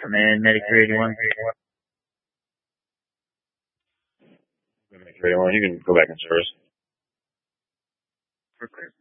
Command Medic 381. Medic 381, you can go back in service. We're clear.